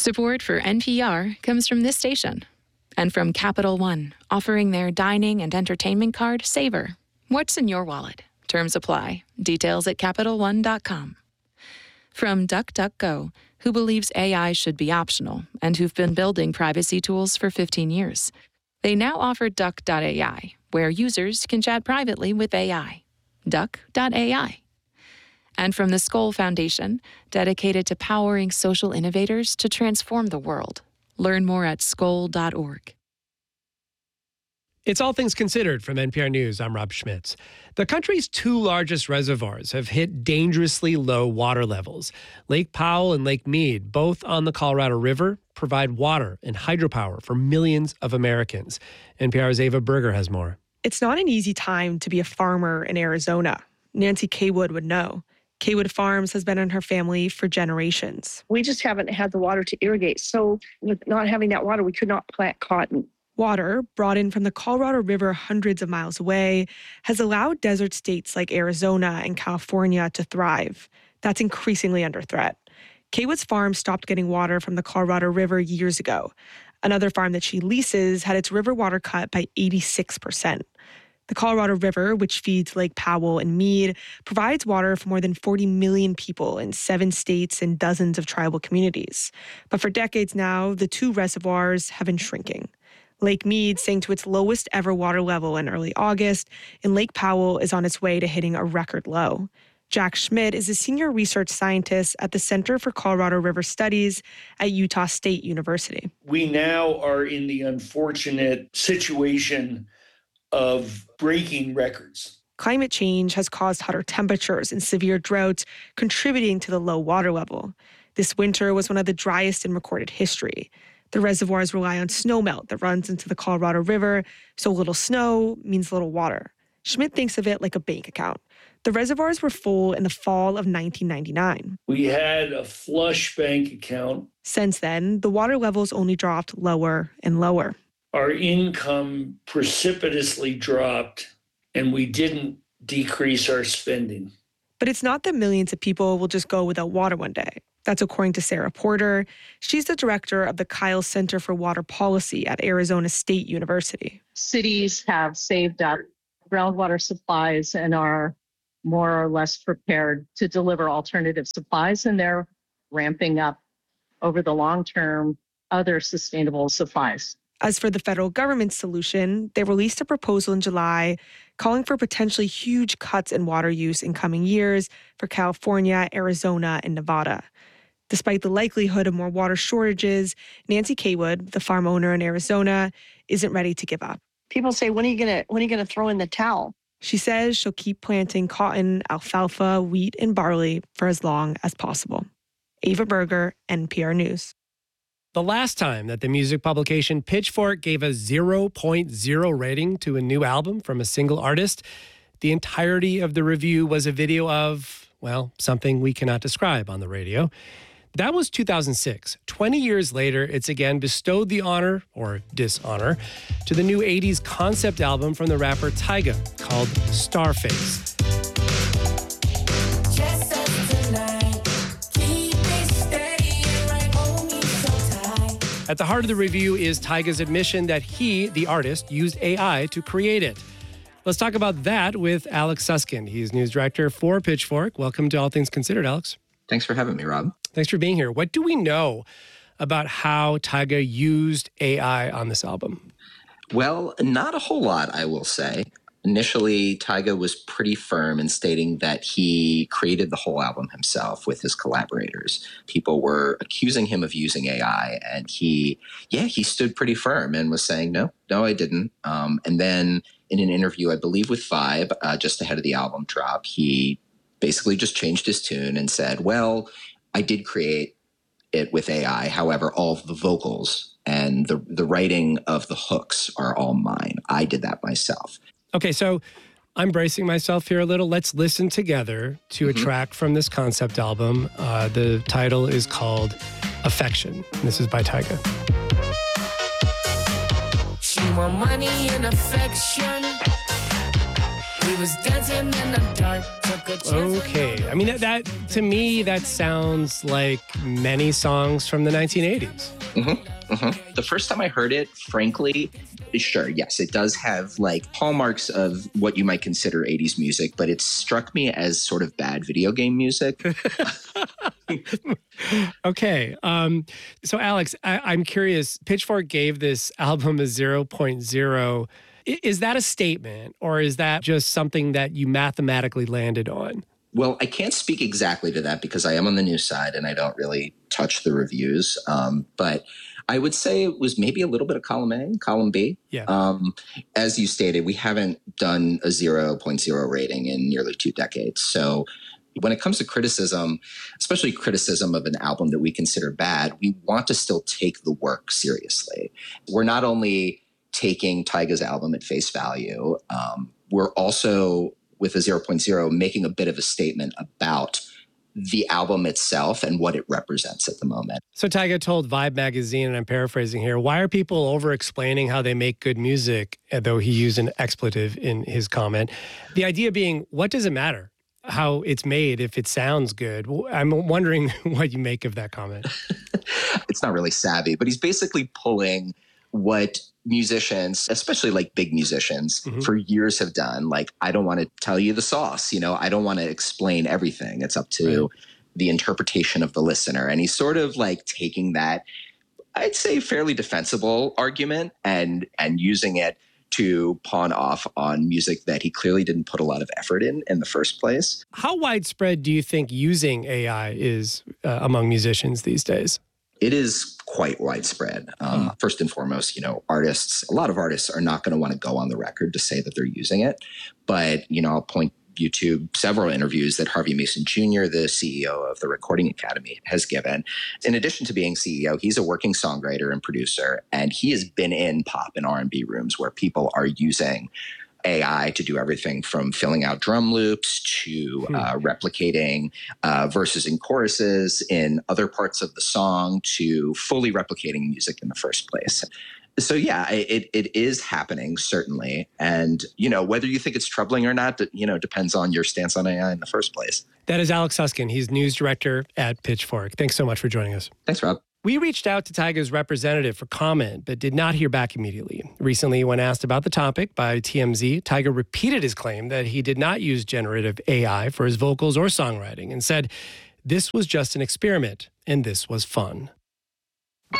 Support for NPR comes from this station and from Capital One, offering their dining and entertainment card, Savor. What's in your wallet? Terms apply. Details at CapitalOne.com. From DuckDuckGo, who believes AI should be optional and who've been building privacy tools for 15 years. They now offer Duck.ai, where users can chat privately with AI. Duck.ai. And from the Skoll Foundation, dedicated to powering social innovators to transform the world. Learn more at skoll.org. It's All Things Considered from NPR News. I'm Rob Schmitz. The country's two largest reservoirs have hit dangerously low water levels. Lake Powell and Lake Mead, both on the Colorado River, provide water and hydropower for millions of Americans. NPR's Ava Berger has more. It's not an easy time to be a farmer in Arizona. Nancy Kaywood would know. Kaywood Farms has been in her family for generations. We just haven't had the water to irrigate. So with not having that water, we could not plant cotton. Water, brought in from the Colorado River hundreds of miles away, has allowed desert states like Arizona and California to thrive. That's increasingly under threat. Kaywood's farm stopped getting water from the Colorado River years ago. Another farm that she leases had its river water cut by 86%. The Colorado River, which feeds Lake Powell and Mead, provides water for more than 40 million people in 7 states and dozens of tribal communities. But for decades now, the two reservoirs have been shrinking. Lake Mead sank to its lowest ever water level in early August, and Lake Powell is on its way to hitting a record low. Jack Schmidt is a senior research scientist at the Center for Colorado River Studies at Utah State University. We now are in the unfortunate situation of breaking records. Climate change has caused hotter temperatures and severe droughts, contributing to the low water level. This winter was one of the driest in recorded history. The reservoirs rely on snowmelt that runs into the Colorado River, so little snow means little water. Schmidt thinks of it like a bank account. The reservoirs were full in the fall of 1999. We had a flush bank account. Since then, the water levels only dropped lower and lower. Our income precipitously dropped, and we didn't decrease our spending. But it's not that millions of people will just go without water one day. That's according to Sarah Porter. She's the director of the Kyle Center for Water Policy at Arizona State University. Cities have saved up groundwater supplies and are more or less prepared to deliver alternative supplies, and they're ramping up over the long term other sustainable supplies. As for the federal government's solution, they released a proposal in July calling for potentially huge cuts in water use in coming years for California, Arizona, and Nevada. Despite the likelihood of more water shortages, Nancy Kaywood, the farm owner in Arizona, isn't ready to give up. People say, when are you gonna throw in the towel? She says she'll keep planting cotton, alfalfa, wheat, and barley for as long as possible. Ava Berger, NPR News. The last time that the music publication Pitchfork gave a 0.0 rating to a new album from a single artist, the entirety of the review was a video of, well, something we cannot describe on the radio. That was 2006. 20 years later, it's again bestowed the honor, or dishonor, to the new 80s concept album from the rapper Tyga called Starface. At the heart of the review is Tyga's admission that he, the artist, used AI to create it. Let's talk about that with Alex Susskind. He's news director for Pitchfork. Welcome to All Things Considered, Alex. Thanks for having me, Rob. Thanks for being here. What do we know about how Tyga used AI on this album? Well, not a whole lot, I will say. Initially, Tyga was pretty firm in stating that he created the whole album himself with his collaborators. People were accusing him of using AI, and he stood pretty firm and was saying, no, I didn't. And then in an interview, I believe with Vibe, just ahead of the album drop, he basically just changed his tune and said, well, I did create it with AI. However, all of the vocals and the writing of the hooks are all mine. I did that myself. Okay, so I'm bracing myself here a little. Let's listen together to a track from this concept album. The title is called Affection. This is by Tyga. She want money and affection. We was dancing in the dark. Okay. I mean, that to me, that sounds like many songs from the 1980s. The first time I heard it, frankly, sure, yes, it does have like hallmarks of what you might consider 80s music, but it struck me as sort of bad video game music. Okay. So, Alex, I'm curious. Pitchfork gave this album a 0.0. Is that a statement, or is that just something that you mathematically landed on? Well, I can't speak exactly to that because I am on the news side and I don't really touch the reviews. But I would say it was maybe a little bit of column A, column B. Yeah. As you stated, we haven't done a 0.0 rating in nearly 2 decades. So when it comes to criticism, especially criticism of an album that we consider bad, we want to still take the work seriously. We're not only taking Tyga's album at face value, we're also, with a 0.0, making a bit of a statement about the album itself and what it represents at the moment. So Tyga told Vibe magazine, and I'm paraphrasing here, why are people over-explaining how they make good music, though he used an expletive in his comment? The idea being, what does it matter how it's made if it sounds good? I'm wondering what you make of that comment. It's not really savvy, but he's basically pulling what musicians, especially like big musicians, for years have done. Like, I don't want to tell you the sauce, I don't want to explain everything. It's up to the interpretation of the listener. And he's sort of like taking that, I'd say, fairly defensible argument and using it to pawn off on music that he clearly didn't put a lot of effort in the first place. How widespread do you think using AI is among musicians these days? It is quite widespread. First and foremost, artists, a lot of artists are not going to want to go on the record to say that they're using it. But, I'll point you to several interviews that Harvey Mason Jr., the CEO of the Recording Academy, has given. In addition to being CEO, he's a working songwriter and producer, and he has been in pop and R&B rooms where people are using AI to do everything from filling out drum loops to replicating verses and choruses in other parts of the song to fully replicating music in the first place. So yeah, it is happening, certainly. And, whether you think it's troubling or not, depends on your stance on AI in the first place. That is Alex Susskind. He's news director at Pitchfork. Thanks so much for joining us. Thanks, Rob. We reached out to Tyga's representative for comment, but did not hear back immediately. Recently, when asked about the topic by TMZ, Tyga repeated his claim that he did not use generative AI for his vocals or songwriting and said, "This was just an experiment, and this was fun."